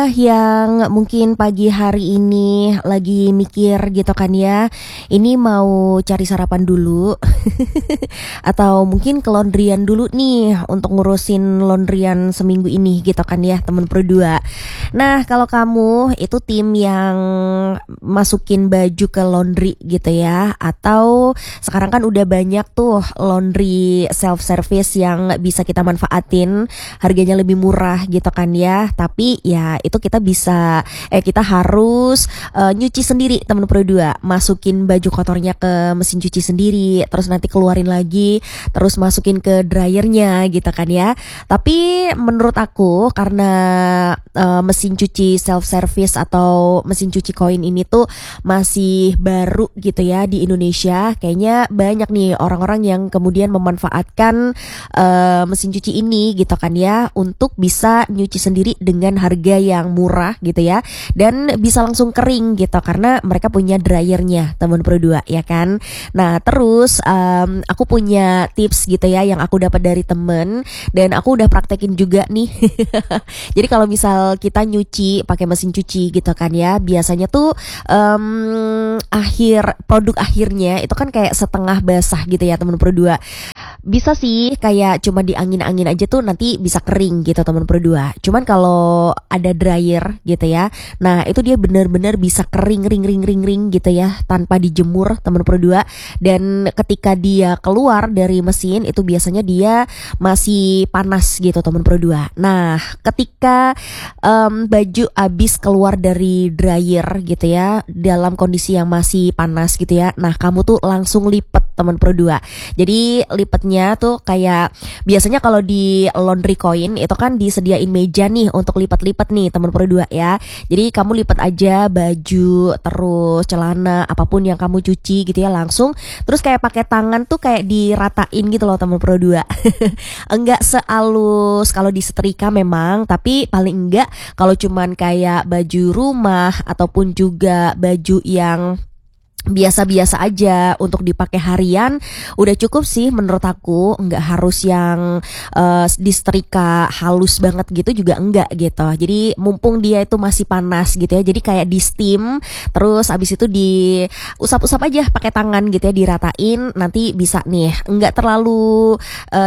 yang mungkin pagi hari ini lagi mikir gitu kan ya, ini mau cari sarapan dulu atau mungkin ke laundryan dulu nih untuk ngurusin laundryan seminggu ini gitu kan ya temen berdua. Nah kalau kamu itu tim yang masukin baju ke laundry gitu ya, atau sekarang kan udah banyak tuh laundry self service yang bisa kita manfaatin, harganya lebih murah gitu kan ya. Tapi ya itu kita harus nyuci sendiri teman berdua, masukin baju kotornya ke mesin cuci sendiri, terus nanti keluarin lagi, terus masukin ke dryernya gitu kan ya. Tapi menurut aku karena mesin cuci self service atau mesin cuci koin ini tuh masih baru gitu ya di Indonesia, kayaknya banyak nih orang-orang yang kemudian memanfaatkan mesin cuci ini gitu kan ya, untuk bisa nyuci sendiri dengan harga yang murah gitu ya, dan bisa langsung kering gitu karena mereka punya dryernya teman berdua ya kan. Nah terus aku punya tips gitu ya yang aku dapat dari temen dan aku udah praktekin juga nih. Jadi kalau misal kita nyuci pakai mesin cuci gitu kan ya, biasanya tuh produk akhirnya itu kan kayak setengah basah gitu ya teman berdua. Bisa sih kayak cuma di angin-angin aja tuh nanti bisa kering gitu teman berdua. Cuman kalau ada dryer gitu ya, nah itu dia benar-benar bisa kering ring gitu ya tanpa dijemur teman berdua. Dan ketika dia keluar dari mesin itu biasanya dia masih panas gitu teman berdua. Nah ketika baju habis keluar dari dryer gitu ya dalam kondisi yang masih panas gitu ya, nah kamu tuh langsung lipet teman berdua. Jadi lipetnya tuh kayak biasanya kalau di laundry coin itu kan disediain meja nih untuk lipat-lipat nih teman berdua ya. Jadi kamu lipat aja baju terus celana apapun yang kamu cuci gitu ya langsung, terus kayak pakai tangan tuh kayak diratain gitu loh teman berdua. Enggak sehalus kalau disetrika memang, tapi paling enggak kalau cuman kayak baju rumah ataupun juga baju yang biasa-biasa aja untuk dipakai harian udah cukup sih menurut aku. Nggak harus yang disetrika halus banget gitu juga enggak gitu. Jadi mumpung dia itu masih panas gitu ya, jadi kayak di steam, terus abis itu diusap-usap aja pakai tangan gitu ya, diratain, nanti bisa nih nggak terlalu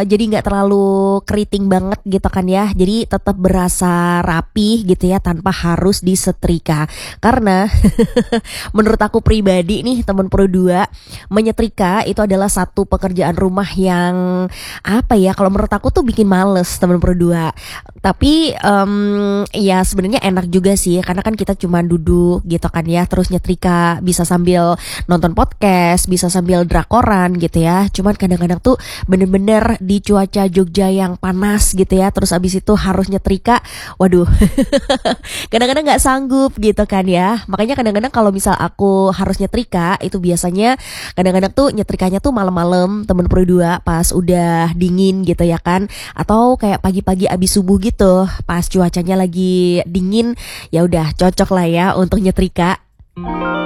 keriting banget gitu kan ya. Jadi tetap berasa rapih gitu ya tanpa harus disetrika. Karena menurut aku pribadi nih teman berdua, menyetrika itu adalah satu pekerjaan rumah yang apa ya, kalau menurut aku tuh bikin males teman berdua. Tapi ya sebenarnya enak juga sih karena kan kita cuma duduk gitu kan ya, terus nyetrika bisa sambil nonton podcast, bisa sambil drakoran gitu ya. Cuman kadang-kadang tuh bener-bener di cuaca Jogja yang panas gitu ya, terus abis itu harus nyetrika, waduh. Kadang-kadang nggak sanggup gitu kan ya. Makanya kadang-kadang kalau misal aku harus nyetrika itu biasanya kadang-kadang tuh nyetrikanya tuh malam-malam temen berdua pas udah dingin gitu ya kan, atau kayak pagi-pagi abis subuh gitu pas cuacanya lagi dingin, ya udah cocok lah ya untuk nyetrika.